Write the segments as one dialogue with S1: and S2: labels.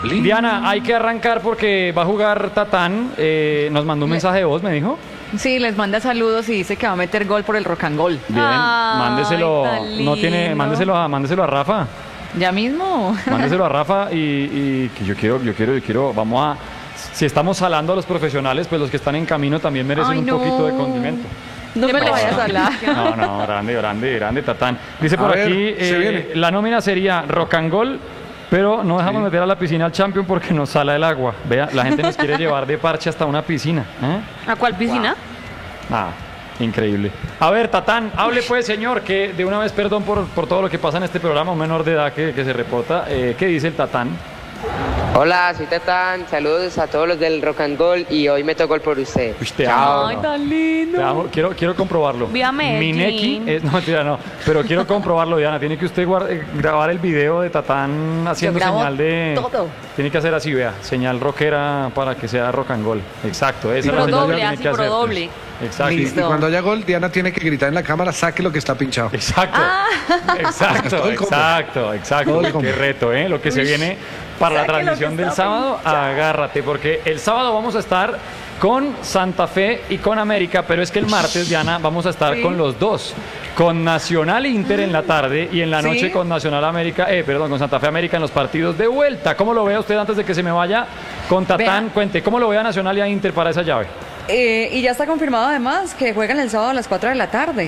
S1: Diana, hay que arrancar porque va a jugar Tatán. Nos mandó un mensaje de voz, me dijo.
S2: Sí, les manda saludos y dice que va a meter gol por el Rock and Roll.
S1: Bien, mándeselo.
S2: Tan
S1: No tiene,
S2: lindo.
S1: mándeselo a Rafa.
S2: ¿Ya mismo?
S1: Mándeselo a Rafa y que yo quiero, vamos a... Si estamos salando a los profesionales, pues los que están en camino también merecen
S2: Ay,
S1: un
S2: no.
S1: poquito de condimento.
S2: No me lo vayas a hablar.
S1: No, grande, Tatán. Dice por
S3: A ver,
S1: aquí,
S3: se viene.
S1: la nómina sería Rock and Roll, pero no dejamos meter a la piscina al Champion porque nos sala el agua. Vea, la gente nos quiere llevar de parche hasta una piscina.
S4: ¿A cuál piscina?
S1: Ah, increíble. A ver, Tatán, hable pues, señor, que de una vez perdón por todo lo que pasa en este programa, un menor de edad que se reporta. ¿Qué dice el Tatán?
S5: Hola, soy Tatán, saludos a todos los del Rock and Roll y hoy me tocó el por usted.
S1: Uy, te amo.
S4: Ay, tan lindo.
S1: Te amo. Quiero comprobarlo.
S4: Vi a Medellín.
S1: Mineki, no, mentira, no. Pero quiero comprobarlo, Diana. Tiene que usted grabar el video de Tatán haciendo
S2: grabo
S1: señal de...
S2: todo.
S1: Tiene que hacer así, vea. Señal rockera para que sea rock and roll. Exacto. Esa es la
S4: Pero
S1: señal
S4: doble,
S1: que tiene
S4: así,
S1: que
S4: pero
S1: hacer.
S4: doble.
S1: Exacto.
S3: Y cuando haya gol, Diana tiene que gritar en la cámara, saque lo que está pinchado.
S1: Exacto. Exacto,
S3: Todo el combo.
S1: exacto.
S3: Todo el
S1: Uy,
S3: combo.
S1: qué reto, ¿eh? Lo que se viene para la
S2: saque lo que
S1: transmisión del
S2: está
S1: sábado, agárrate, porque el sábado vamos a estar con Santa Fe y con América, pero es que el martes, Diana, vamos a estar con los dos. Con Nacional Inter en la tarde y en la noche con Nacional América, con Santa Fe América en los partidos de vuelta. ¿Cómo lo ve usted antes de que se me vaya con Tatán?
S2: Vea.
S1: Cuente, ¿cómo lo ve a Nacional y a Inter para esa llave?
S2: Y ya está confirmado además que juegan el sábado a las 4 de la tarde.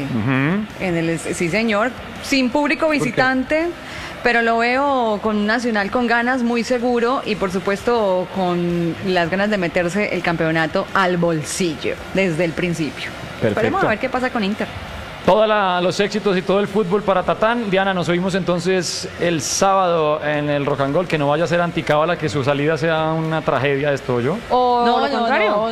S2: Sí, señor. Sin público visitante, pero lo veo con un Nacional con ganas, muy seguro y por supuesto con las ganas de meterse el campeonato al bolsillo desde el principio.
S1: Perfecto.
S2: Esperemos a ver qué pasa con Inter.
S1: Todos los éxitos y todo el fútbol para Tatán. Diana, nos oímos entonces el sábado en el Rock and Roll. Que no vaya a ser anticábala, que su salida sea una tragedia esto, ¿yo?
S4: ¿O lo contrario?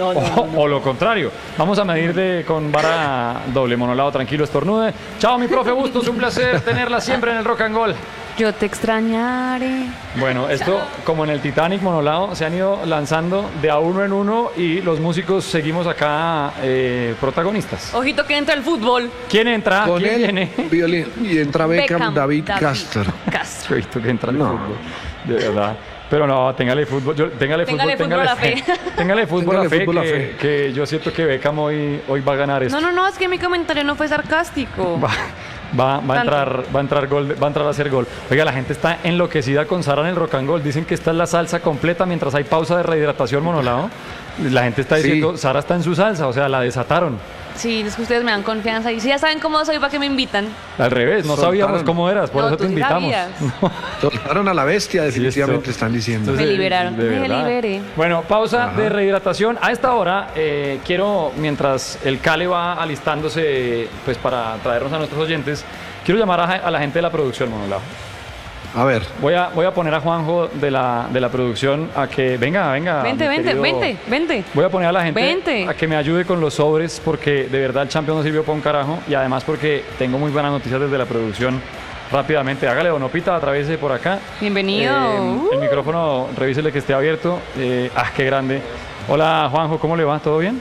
S1: O lo contrario. Vamos a medir con vara doble, monolado, tranquilo, estornude. Chao, mi profe Bustos, un placer tenerla siempre en el Rock and Roll.
S4: Yo te extrañaré.
S1: Bueno, esto como en el Titanic, monolado, se han ido lanzando de a uno en uno y los músicos seguimos acá protagonistas.
S4: Ojito que entra el fútbol.
S1: ¿Quién entra?
S3: Con
S1: ¿Quién
S3: el
S1: viene?
S3: violín y entra Beckham, David Castro.
S1: Yo he visto que entra el
S3: No.
S1: fútbol, de verdad. Pero no, téngale fútbol, téngale
S4: fútbol a la fe.
S1: Téngale fútbol a
S3: Téngale
S1: fe,
S3: fútbol a
S1: que,
S3: fe.
S1: que yo siento que Beckham hoy va a ganar esto.
S4: No, es que mi comentario no fue sarcástico.
S1: Va a entrar gol, va a entrar a hacer gol. Oiga, la gente está enloquecida con Sara en el Rock and Roll. Dicen que esta es la salsa completa mientras hay pausa de rehidratación, monolado. La gente está diciendo,
S3: Sí.
S1: Sara está en su salsa, o sea, la desataron.
S4: Sí, es que ustedes me dan confianza y si ya saben cómo soy, ¿para qué me invitan?
S1: Al revés, no
S3: Soltaron.
S1: sabíamos cómo eras, por
S4: No,
S1: eso
S4: tú
S1: te
S4: sí
S1: invitamos.
S4: sabías.
S1: No.
S3: Soltaron a la bestia, definitivamente
S1: esto-
S3: están diciendo.
S1: Entonces,
S4: Me liberaron,
S1: de
S4: me
S1: verdad.
S4: liberé.
S1: Bueno, pausa
S3: Ajá.
S1: de rehidratación. A esta hora quiero, mientras el Cale va alistándose pues para traernos a nuestros oyentes, quiero llamar a la gente de la producción, monolado.
S3: A ver,
S1: Voy a poner a Juanjo de la producción a que venga.
S4: Vente,
S1: mi
S4: vente,
S1: querido-
S4: vente.
S1: Voy a poner a la gente
S4: Vente.
S1: a que me ayude con los sobres porque de verdad el Champions no sirvió para un carajo y además porque tengo muy buenas noticias desde la producción. Rápidamente, hágale, don Opita, atraviese por acá.
S4: Bienvenido.
S1: El micrófono, revísele que esté abierto. Qué grande. Hola, Juanjo, ¿cómo le va? ¿Todo bien?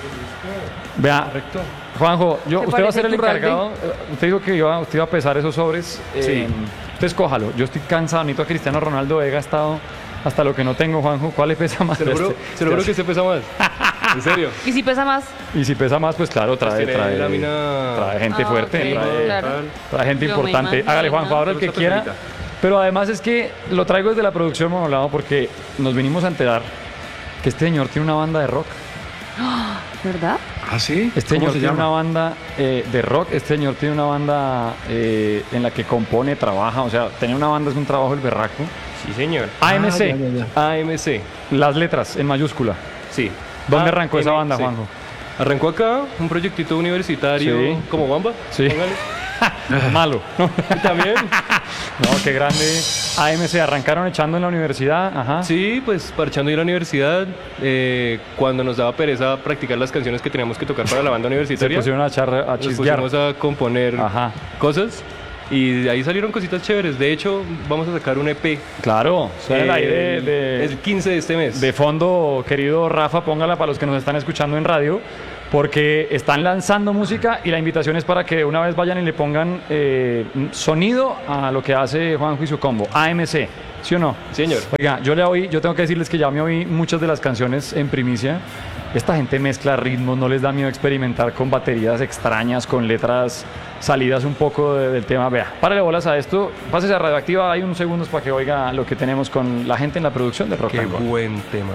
S1: Vea,
S3: correcto.
S1: Juanjo,
S4: ¿Te
S1: usted va a ser el
S4: parece Iturralde?
S1: encargado. Usted dijo que usted iba a pesar esos sobres.
S3: Sí.
S1: Usted escójalo. Yo estoy cansado, necesito a Cristiano Ronaldo. He gastado hasta lo que no tengo, Juanjo. ¿Cuál le pesa más?
S6: Se lo juro que se pesa más. En serio.
S4: ¿Y si pesa más?
S1: Y si pesa más, pues claro, trae
S6: tiene lámina-
S1: gente
S4: Ah,
S1: fuerte,
S4: ok, claro.
S1: trae gente
S4: Yo me
S1: importante.
S4: imagino.
S1: Hágale, Juanjo, ahora el que
S6: Está
S1: quiera.
S6: pesadita.
S1: Pero además es que lo traigo desde la producción, monolado, porque nos venimos a enterar que este señor tiene una banda de rock.
S4: ¿Verdad?
S3: ¿ah, sí?
S1: Este
S3: ¿Cómo
S1: señor
S3: se
S1: tiene
S3: llama?
S1: una banda de rock, este señor tiene una banda en la que compone, trabaja, o sea, tener una banda es un trabajo el berraco.
S6: Sí, señor.
S1: AMC,
S6: AMC.
S1: las letras en mayúscula.
S6: Sí.
S1: ¿Dónde arrancó esa banda,
S6: AMC.
S1: Juanjo?
S6: Arrancó acá un proyectito universitario
S1: Sí.
S6: como Bamba.
S1: Sí.
S6: Póngale.
S1: Malo.
S6: Y también,
S1: No, qué grande. AMC, arrancaron echando en la universidad, ajá.
S6: sí, pues parchando ir a la universidad, cuando nos daba pereza practicar las canciones que teníamos que tocar para la banda
S1: Se
S6: universitaria,
S1: pusieron a
S6: nos
S1: chisguear.
S6: pusimos a componer
S1: Ajá.
S6: cosas y de ahí salieron cositas chéveres. De hecho, vamos a sacar un EP.
S1: Claro, suena ahí
S6: el 15 de este mes.
S1: de fondo, querido Rafa, póngala para los que nos están escuchando en radio, porque están lanzando música y la invitación es para que una vez vayan y le pongan sonido a lo que hace Juanjo y su combo, AMC. ¿sí o no?
S6: Sí, señor.
S1: Oiga, yo tengo que decirles que ya me oí muchas de las canciones en primicia. Esta gente mezcla ritmos, no les da miedo experimentar con baterías extrañas, con letras salidas un poco del tema. Vea, párale bolas a esto, pásese a Radioactiva, hay unos segundos para que oiga lo que tenemos con la gente en la producción de Rock
S6: Qué
S1: and Roll.
S6: buen tema.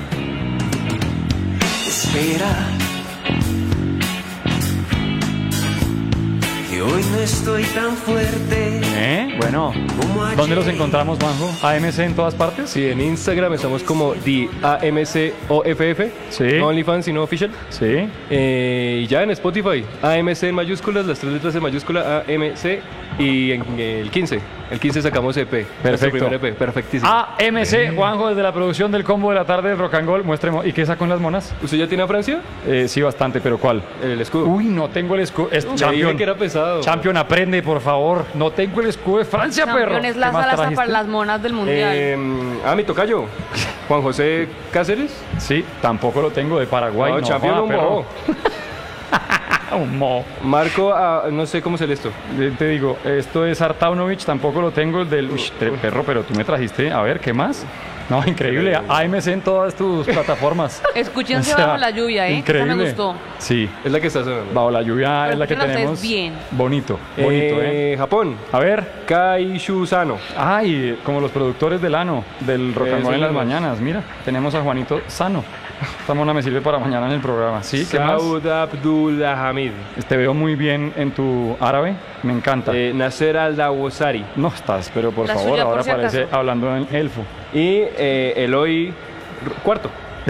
S7: Espera, que hoy no estoy tan fuerte.
S1: Bueno, ¿dónde los encontramos, Juanjo? ¿AMC en todas partes?
S6: Sí, en Instagram estamos como AMCOFF.
S1: Sí.
S6: No OnlyFans, sino Official.
S1: Sí.
S6: Y ya en Spotify, AMC en mayúsculas, las 3 letras en mayúscula, AMC. Y en el 15 sacamos EP. Nuestro
S1: Perfecto.
S6: primer EP, perfectísimo.
S1: AMC, Juanjo, desde la producción del combo de la tarde del Rock and Roll, muéstreme. ¿Y qué sacó en las monas?
S6: ¿Usted ya tiene a Francia?
S1: Sí, bastante, pero ¿cuál?
S6: El escudo.
S1: Uy, no tengo el escudo. Es
S6: Le
S1: Champion.
S6: dije que era pesado.
S1: Champion, aprende, por favor. No tengo el escudo de Francia, perro.
S4: Campeón es la
S1: ¿Qué más
S4: sala
S1: trajiste?
S4: para las monas del mundial.
S6: Mi tocayo, Juan José Cáceres.
S1: Sí, tampoco lo tengo de Paraguay.
S6: No, Champion
S1: joda,
S6: un
S1: perro.
S6: moho.
S1: Un mo.
S6: Marco, no sé cómo es el esto.
S1: Te digo, esto es Artaunovich, tampoco lo tengo, el del... Uy, perro, pero tú me trajiste, a ver, ¿qué más? No, increíble, AMC en todas tus plataformas.
S4: Escúchense
S1: O sea,
S4: Bajo la Lluvia, ¿eh? Esa
S1: Increíble.
S4: me gustó.
S1: Sí,
S6: Es la que está sonando.
S1: Bajo la Lluvia
S4: Pero
S1: es la que
S4: escuchen
S1: tenemos.
S4: ustedes bien.
S1: Bonito, ¿eh?
S6: Japón,
S1: A ver,
S6: Kaishu Sano.
S1: ay, como los productores del ANO, del Rock and Roll
S6: Esos
S1: en las
S6: mismos.
S1: mañanas, mira, tenemos a Juanito Sano. Esta mona me sirve para mañana en el programa. Sí, ¿qué más?
S6: Saud Abdullah Hamid.
S1: Te veo muy bien en tu árabe, me encanta.
S6: Nasser Al-Dawsari.
S1: No estás, pero por
S4: La
S1: favor,
S4: suya, por
S1: ahora
S4: si
S1: parece
S4: acaso.
S1: hablando en elfo.
S6: Y Eloy Cuarto.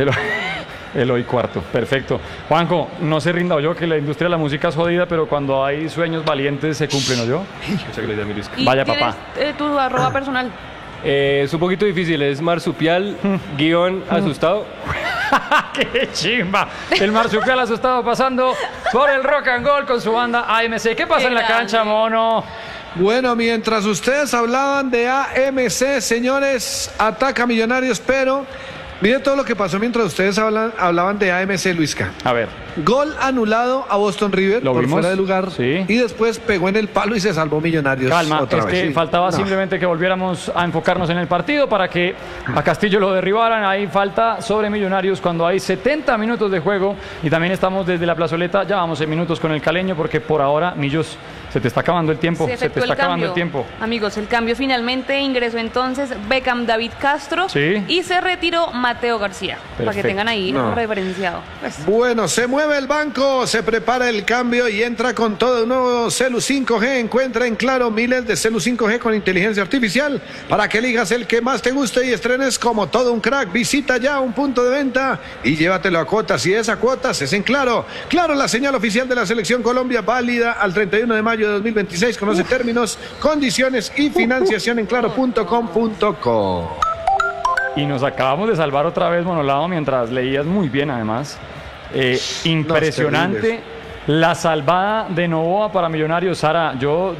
S1: Eloy Cuarto, perfecto. Juanjo, no se rinda yo que la industria de la música es jodida, pero cuando hay sueños valientes se cumplen, ¿no yo?
S6: Muchas gracias, mi Luis.
S4: ¿Y
S1: Vaya,
S4: tienes,
S1: papá.
S4: tu arroba personal?
S6: Es un poquito difícil, es marsupial, guión asustado.
S1: ¡Qué chimba! El marsupial asustado pasando por el Rock and Roll con su banda AMC. ¿Qué pasa
S4: Qué
S1: en la
S4: grande.
S1: cancha, mono?
S3: Bueno, mientras ustedes hablaban de AMC, señores, ataca Millonarios, pero mire todo lo que pasó mientras ustedes hablaban de AMC, Luisca.
S1: A ver,
S3: Gol anulado a Boston River
S1: ¿Lo
S3: por
S1: vimos?
S3: fuera de lugar
S1: Sí.
S3: y después pegó en el palo y se salvó Millonarios
S1: calma,
S3: otra
S1: es
S3: vez.
S1: que
S3: Sí.
S1: faltaba
S3: No.
S1: simplemente que volviéramos a enfocarnos en el partido para que a Castillo lo derribaran. Ahí falta sobre Millonarios cuando hay 70 minutos de juego y también estamos desde la plazoleta, ya vamos en minutos con el caleño porque por ahora, Millos, se te está acabando el tiempo,
S4: Se
S1: se te
S4: efectuó
S1: está
S4: el
S1: acabando
S4: cambio.
S1: el tiempo.
S4: Amigos, el cambio finalmente ingresó entonces Beckham David Castro
S1: Sí.
S4: y se retiró Mateo García. Para que
S1: Perfecto.
S4: tengan ahí
S3: No.
S4: referenciado. Pues,
S3: Bueno, se mueve el banco, se prepara el cambio y entra con todo un nuevo Celu 5G. Encuentra en Claro miles de Celu 5G con inteligencia artificial para que elijas el que más te guste y estrenes como todo un crack. Visita ya un punto de venta y llévatelo a cuotas. Y esa cuotas es en Claro. Claro, la señal oficial de la Selección Colombia, válida al 31 de mayo de 2026. Conoce términos, condiciones y financiación en claro.com.co.
S1: Y nos acabamos de salvar otra vez, Monolado, mientras leías muy bien además. Impresionante
S3: terribles.
S1: la salvada de Novoa para Millonarios. Sara, yo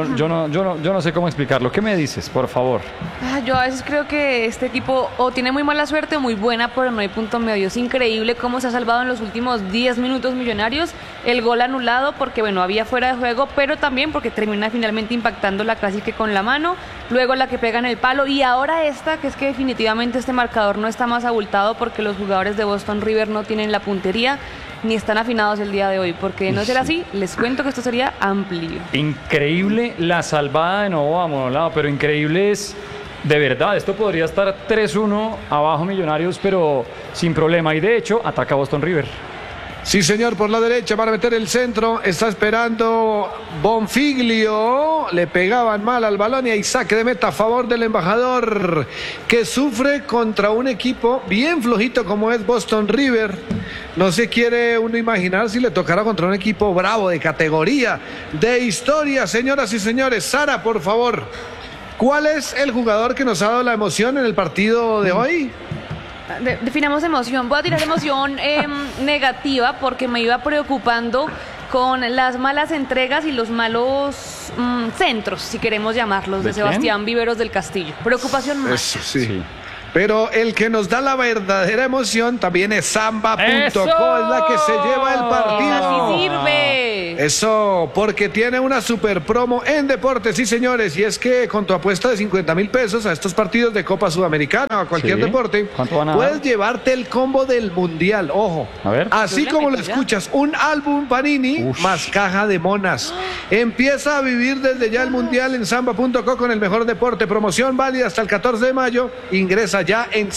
S1: no sé cómo explicarlo. ¿Qué me dices, por favor?
S4: yo a veces creo que este equipo o tiene muy mala suerte o muy buena, pero no hay punto medio. Es increíble cómo se ha salvado en los últimos 10 minutos Millonarios. El gol anulado porque, bueno, había fuera de juego, pero también porque termina finalmente impactando la casi que con la mano. Luego la que pega en el palo. Y ahora esta, que es que definitivamente este marcador no está más abultado porque los jugadores de Boston River no tienen la puntería ni están afinados el día de hoy. Porque de no ser así, les cuento que esto sería amplio.
S1: Increíble la salvada de Novoa, Monolado, pero increíble es... De verdad, esto podría estar 3-1 abajo Millonarios, pero sin problema. Y de hecho, ataca Boston River.
S3: Sí, señor, por la derecha para meter el centro. Está esperando Bonfiglio. Le pegaban mal al balón y hay saque de meta a favor del embajador, que sufre contra un equipo bien flojito como es Boston River. No se quiere uno imaginar si le tocara contra un equipo bravo, de categoría, de historia. Señoras y señores, Sara, por favor, ¿cuál es el jugador que nos ha dado la emoción en el partido de hoy?
S4: Definamos emoción. Voy a tirar emoción negativa porque me iba preocupando con las malas entregas y los malos centros, si queremos llamarlos, de
S1: ¿De quién?
S4: Sebastián Viveros del Castillo. Preocupación más.
S3: Eso sí. Pero el que nos da la verdadera emoción también es Samba.co, es la que se lleva el partido.
S4: ¡Así sirve!
S3: Eso, porque tiene una super promo en deportes, sí señores, y es que con tu apuesta de 50,000 pesos a estos partidos de Copa Sudamericana o a cualquier deporte,
S1: ¿cuánto van a dar?
S3: puedes llevarte el combo del Mundial, ojo.
S1: A ver.
S3: Así como lo escuchas, un álbum Panini más caja de monas. Empieza a vivir desde ya el Mundial en Samba.co con el mejor deporte. Promoción válida hasta el 14 de mayo. Ingresa ya en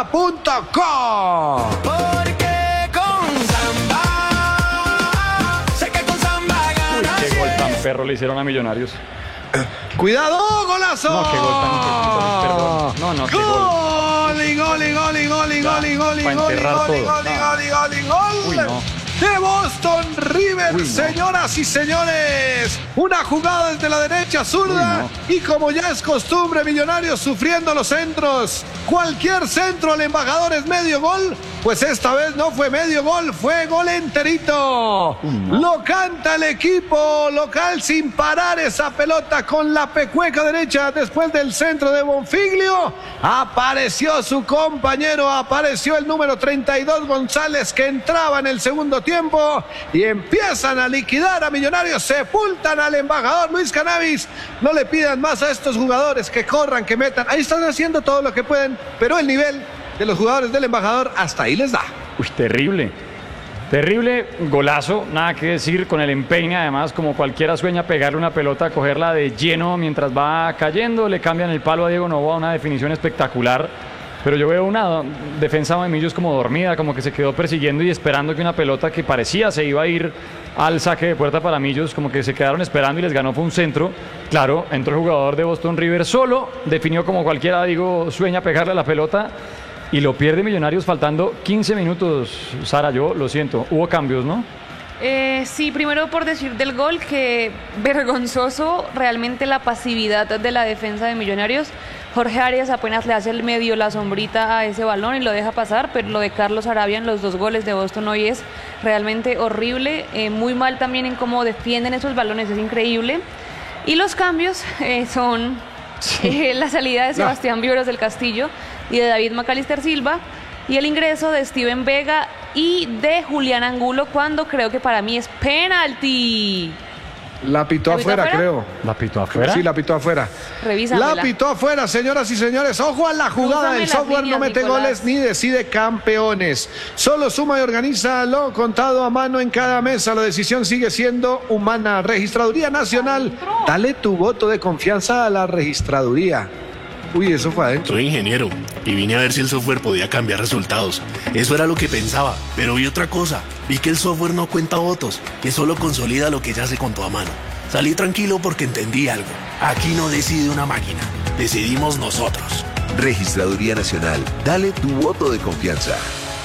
S3: Samba.co.
S7: Porque con Samba, sé que con Samba ganas.
S1: Qué gol tan perro le hicieron a Millonarios.
S3: ¡Cuidado, golazo!
S1: No, qué gol tan perdón. No, qué gol.
S3: Gol y gol y gol y gol y gol y gol y
S1: Pa'
S3: gol y
S1: enterrar
S3: gol y
S1: todo.
S3: gol y gol y gol y gol.
S1: Uy, no.
S3: De Boston River,
S1: Uy, no.
S3: señoras y señores. Una jugada desde la derecha zurda. Y como ya es costumbre, Millonarios sufriendo los centros. Cualquier centro al embajador es medio gol. Pues esta vez no fue medio gol, fue gol enterito. Lo canta el equipo local sin parar esa pelota con la pecueca derecha después del centro de Bonfiglio. Apareció su compañero, apareció el número 32 González que entraba en el segundo tiempo y empiezan a liquidar a Millonarios, sepultan al embajador Luis Cannabis. No le pidan más a estos jugadores que corran, que metan. Ahí están haciendo todo lo que pueden, pero el nivel de los jugadores del embajador hasta ahí les da.
S1: Uy, terrible. Terrible golazo, nada que decir, con el empeine además, como cualquiera sueña pegarle una pelota, cogerla de lleno mientras va cayendo, le cambian el palo a Diego Noboa, una definición espectacular, pero yo veo una defensa de Millos como dormida, como que se quedó persiguiendo y esperando que una pelota que parecía se iba a ir al saque de puerta para Millos, como que se quedaron esperando y les ganó, fue un centro. Claro, entró el jugador de Boston River solo, definió como cualquiera, digo, sueña pegarle a la pelota. Y lo pierde Millonarios faltando 15 minutos, Sara, yo lo siento. Hubo cambios, ¿no?
S4: Sí, primero por decir del gol, que vergonzoso realmente la pasividad de la defensa de Millonarios. Jorge Arias apenas le hace el medio la sombrita a ese balón y lo deja pasar, pero lo de Carlos Arabia en los 2 goles de Boston hoy es realmente horrible. Muy mal también en cómo defienden esos balones, es increíble. Y los cambios son la salida de Sebastián Viveros del Castillo y de David Macalister Silva, y el ingreso de Steven Vega y de Julián Angulo, cuando creo que para mí es penalti.
S3: La pitó afuera, creo.
S1: ¿La pitó afuera?
S3: Sí, la pitó afuera.
S4: Revísamela.
S3: La pitó afuera, señoras y señores. Ojo a la jugada.
S4: Úsame
S3: El
S4: las
S3: software no
S4: líneas,
S3: mete
S4: Nicolás.
S3: goles ni decide campeones. Solo suma y organiza lo contado a mano en cada mesa. La decisión sigue siendo humana. Registraduría Nacional. Dale tu voto de confianza a la registraduría. Uy, eso fue adentro.
S8: Soy ingeniero y vine a ver si el software podía cambiar resultados. Eso era lo que pensaba, pero vi otra cosa. Vi que el software no cuenta votos, que solo consolida lo que ya se contó a mano. Salí tranquilo porque entendí algo. Aquí no decide una máquina, decidimos nosotros.
S9: Registraduría Nacional, dale tu voto de confianza.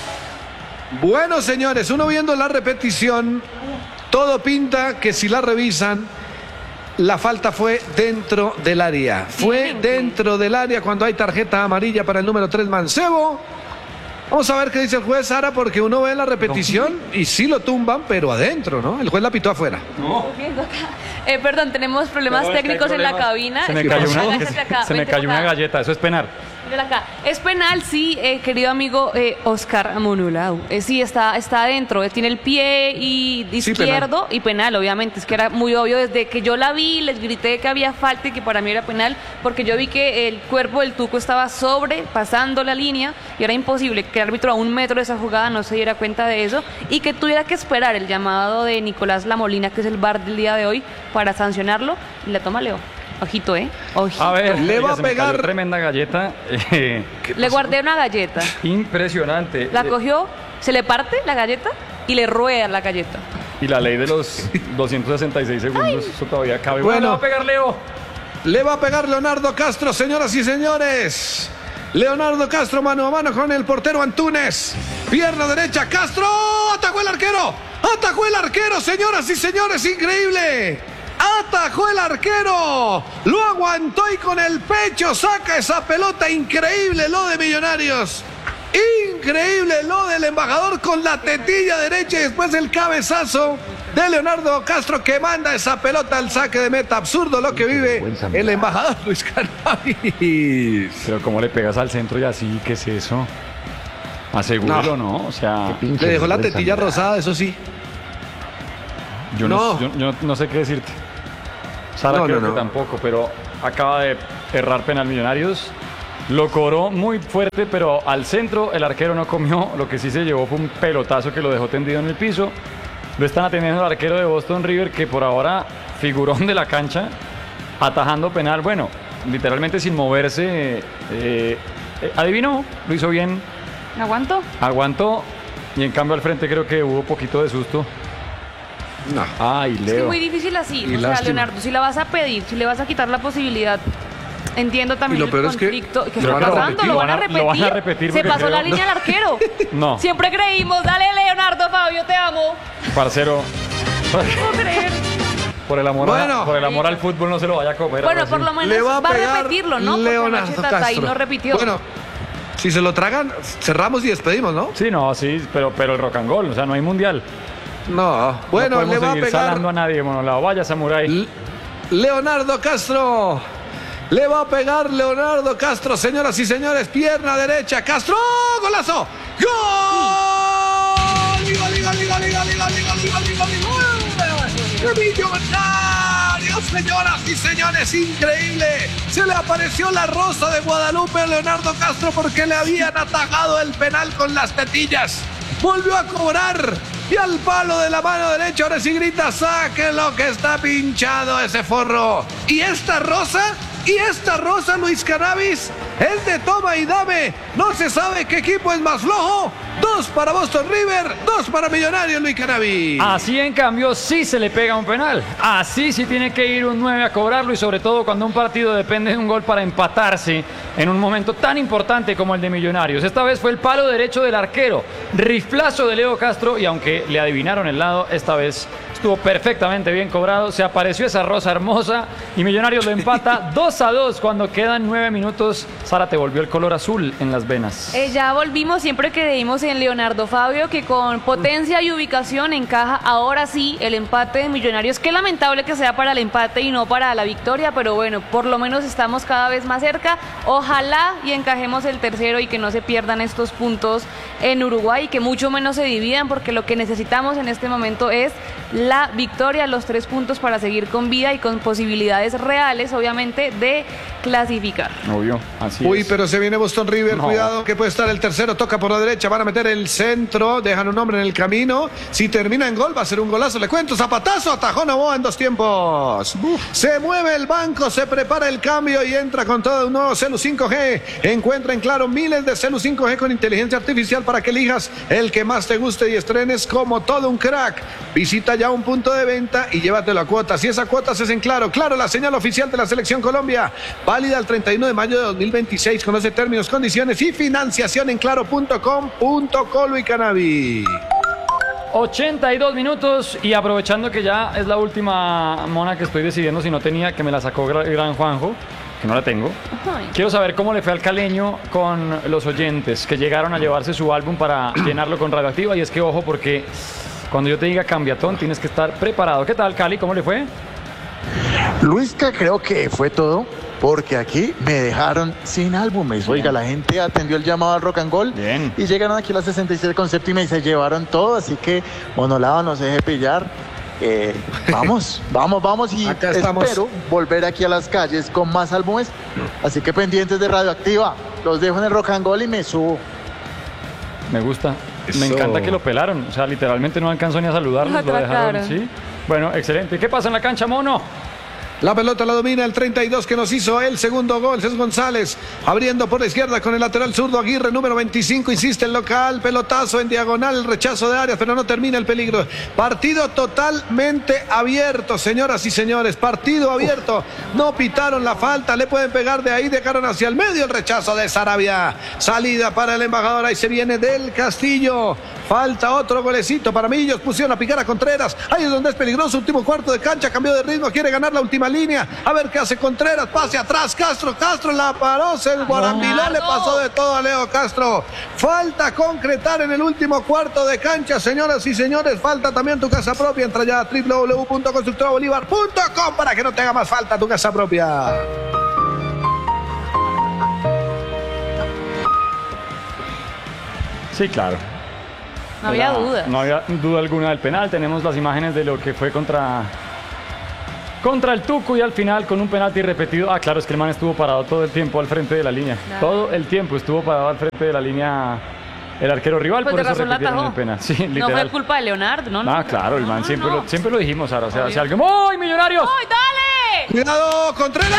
S3: Bueno, señores, uno viendo la repetición, todo pinta que si la revisan, la falta fue dentro del área. Fue dentro del área cuando hay tarjeta amarilla para el número 3 Mancebo. Vamos a ver qué dice el juez, Sara, porque uno ve la repetición y sí lo tumban, pero adentro, ¿no? El juez la pitó afuera.
S4: Perdón, tenemos problemas
S1: Perdón, es que hay
S4: técnicos en la
S1: problemas.
S4: cabina.
S1: Se me cayó
S4: Agáchate acá,
S1: se me
S4: vente
S1: cayó
S4: acá.
S1: una galleta, eso es penal.
S4: Mírala acá. Es penal, sí, querido amigo Oscar Monulao. Sí, está adentro. Tiene el pie izquierdo y penal, obviamente. Es que era muy obvio. Desde que yo la vi, les grité que había falta y que para mí era penal, porque yo vi que el cuerpo del Tuco estaba sobrepasando la línea y era imposible que el árbitro a 1 metro de esa jugada no se diera cuenta de eso y que tuviera que esperar el llamado de Nicolás Lamolina, que es el VAR del día de hoy, para sancionarlo. Y la toma Leo. Ojito, Ojito.
S1: A ver,
S3: Le va a
S1: se me cayó
S3: pegar.
S1: tremenda galleta.
S4: Le guardé una galleta.
S1: Impresionante.
S4: La cogió, se le parte la galleta y le rueda la galleta.
S1: Y la ley de los 266 segundos, eso todavía cabe.
S3: Bueno.
S1: Le va a pegar Leo.
S3: Le va a pegar Leonardo Castro, señoras y señores. Leonardo Castro mano a mano con el portero Antunes. Pierna derecha, Castro. Atajó el arquero. Atajó el arquero, señoras y señores. Increíble. Atajó el arquero. Lo aguantó y con el pecho saca esa pelota. Increíble lo de Millonarios. Increíble lo del embajador con la tetilla derecha y después el cabezazo de Leonardo Castro que manda esa pelota al saque de meta. Absurdo lo que vive el embajador Luis Cannabis.
S1: Pero ¿cómo le pegas al centro y así? ¿Qué es eso? Asegúralo, ¿no? O sea,
S3: Le dejó la tetilla rosada, eso sí.
S1: yo no sé qué decirte. Sara creo que tampoco, pero acaba de errar penal Millonarios. Lo cobró muy fuerte, pero al centro el arquero no comió. Lo que sí se llevó fue un pelotazo que lo dejó tendido en el piso. Lo están atendiendo el arquero de Boston River, que por ahora figurón de la cancha, atajando penal. Bueno, literalmente sin moverse. Adivinó, lo hizo bien. Aguantó. Y en cambio al frente creo que hubo poquito de susto.
S3: No.
S1: Ay, Leo.
S4: Es muy difícil así.
S3: Y
S4: o sea,
S3: lástima.
S4: Leonardo, si la vas a pedir, si le vas a quitar la posibilidad. Entiendo también el conflicto. ¿Qué está pasando? ¿Lo van a repetir?
S1: Lo van a repetir
S4: Se
S1: porque
S4: pasó
S1: creo-
S4: la línea del arquero.
S1: No.
S4: Siempre creímos. Dale, Leonardo, Fabio, te amo.
S1: Parcero,
S4: No puedo creer.
S1: por el amor,
S3: Bueno.
S1: por el amor al fútbol no se lo vaya a comer.
S4: Bueno,
S1: algo
S4: por
S1: así.
S4: lo menos
S3: Le va a
S4: a
S3: pegar
S4: repetirlo, ¿no? Porque
S3: Leonardo
S4: anoche Tatay
S3: Castro.
S4: no repitió.
S3: Bueno, si se lo tragan, cerramos y despedimos, ¿no?
S1: Sí, no, sí, pero el rock and roll, o sea, no hay mundial.
S3: No. Bueno,
S1: no
S3: le
S1: podemos
S3: va a
S1: seguir
S3: pegar
S1: salando a nadie, monolado. Vaya, Samurai.
S3: Leonardo Castro. Le va a pegar Leonardo Castro, señoras y señores. Pierna derecha. Castro. ¡Golazo! ¡Gol! ¡Gol! ¡Millonarios, señoras y señores! ¡Increíble! Se le apareció la rosa de Guadalupe a Leonardo Castro porque le habían atajado el penal con las tetillas. Volvió a cobrar y al palo de la mano derecha ahora sí grita: sáquenlo que está pinchado ese forro. Y esta rosa, Luis Cannabis, es de toma y dame. No se sabe qué equipo es más flojo. 2 para Boston River, 2 para Millonarios, Luis Cannabis.
S1: Así en cambio sí se le pega un penal. Así sí tiene que ir un 9 a cobrarlo, y sobre todo cuando un partido depende de un gol para empatarse en un momento tan importante como el de Millonarios. Esta vez fue el palo derecho del arquero, riflazo de Leo Castro, y aunque le adivinaron el lado, esta vez estuvo perfectamente bien cobrado. Se apareció esa rosa hermosa y Millonarios lo empata 2-2 cuando quedan 9 minutos. Sara, te volvió el color azul en las venas.
S4: Ya volvimos, siempre creímos en Leonardo Fabio, que con potencia y ubicación encaja ahora sí el empate de Millonarios. Qué lamentable que sea para el empate y no para la victoria, pero bueno, por lo menos estamos cada vez más cerca. Ojalá y encajemos el tercero y que no se pierdan estos puntos en Uruguay y que mucho menos se dividan, porque lo que necesitamos en este momento es la victoria, los 3 puntos para seguir con vida y con posibilidades reales, obviamente, de clasificar.
S1: Obvio, así
S3: Uy,
S1: es.
S3: pero se viene Boston River,
S1: No.
S3: cuidado que puede estar el tercero, toca por la derecha, van a meter el centro, dejan un hombre en el camino, si termina en gol va a ser un golazo, le cuento, zapatazo, atajó Novoa en 2 tiempos. Se mueve el banco, se prepara el cambio y entra con todo un nuevo Celu 5G, encuentra en Claro miles de Celu 5G con inteligencia artificial para que elijas el que más te guste y estrenes como todo un crack. Visita ya un punto de venta y llévatelo a cuotas, y esa cuotas es en Claro, la señal oficial de la Selección Colombia, válida el 31 de mayo de 2026. Conoce términos, condiciones y financiación en claro.com.co. Luis Cannabis.
S1: 82 minutos, y aprovechando que ya es la última mona que estoy decidiendo si no tenía, que me la sacó Gran Juanjo, que no la tengo.
S4: Ay.
S1: Quiero saber cómo le fue al caleño con los oyentes que llegaron a llevarse su álbum para llenarlo con Radioactiva. Y es que, ojo, porque cuando yo te diga cambiatón, tienes que estar preparado. ¿Qué tal, Cali? ¿Cómo le fue?
S10: Luisca, creo que fue todo, porque aquí me dejaron sin álbumes. Oiga, la gente atendió el llamado al Rock and Roll.
S1: Bien.
S10: Y llegaron aquí a las 67 con séptima y se llevaron todo, así que Monolado no se deje pillar. Vamos y
S3: Acá estamos.
S10: espero volver aquí a las calles con más álbumes, así que pendientes de Radioactiva. Los dejo en el Rock and Roll y me subo.
S1: Me gusta. Me
S3: Eso.
S1: encanta que lo pelaron. O sea, literalmente no alcanzó ni a saludarnos.
S4: Lo
S1: Lo dejaron,
S4: trataron.
S1: ¿sí? Bueno, excelente. ¿Qué pasa en la cancha, mono?
S3: La pelota la domina el 32 que nos hizo el segundo gol, Cés González, abriendo por la izquierda con el lateral zurdo Aguirre, número 25, insiste el local, pelotazo en diagonal, el rechazo de Arias, pero no termina el peligro. Partido totalmente abierto, señoras y señores, partido abierto. No pitaron la falta, le pueden pegar de ahí, dejaron hacia el medio el rechazo de Sarabia. Salida para el embajador, ahí se viene del Castillo. Falta otro golecito para Millos. Pusieron a picar a Contreras. Ahí es donde es peligroso. Último cuarto de cancha. Cambió de ritmo. Quiere ganar la última línea. A ver qué hace Contreras. Pase atrás. Castro la paró. Se guarambiló. Le pasó de todo a Leo Castro. Falta concretar en el último cuarto de cancha, señoras y señores. Falta también tu casa propia. Entra ya a www.constructorabolívar.com para que no te haga más falta tu casa propia.
S1: Sí, claro.
S4: No había duda.
S1: No había duda alguna del penal. Tenemos las imágenes de lo que fue contra el Tucu y al final con un penalti repetido. Ah, claro, es que el man estuvo parado todo el tiempo al frente de la línea. Claro. Todo el tiempo estuvo parado al frente de la línea el arquero rival,
S4: pues
S1: por eso repitieron el penal. Sí, literal.
S4: No fue culpa de Leonardo, ¿no?
S1: Ah, claro, el man siempre lo dijimos, Sara. O sea, si alguien... ¡Uy, Millonarios!
S4: ¡Uy, dale!
S3: ¡Cuidado, Contreras!